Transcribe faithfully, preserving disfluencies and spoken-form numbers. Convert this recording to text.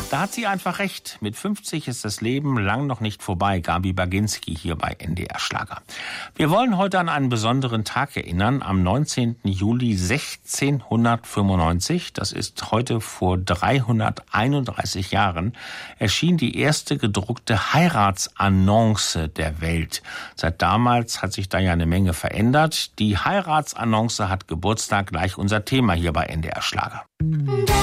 Da hat sie einfach recht. Mit fünfzig ist das Leben lang noch nicht vorbei. Gabi Baginski hier bei N D R Schlager. Wir wollen heute an einen besonderen Tag erinnern. Am neunzehnten Juli sechzehnhundertfünfundneunzig, das ist heute vor dreihunderteinunddreißig Jahren, erschien die erste gedruckte Heiratsannonce der Welt. Seit damals hat sich da ja eine Menge verändert. Die Heiratsannonce hat Geburtstag, gleich unser Thema hier bei N D R Schlager.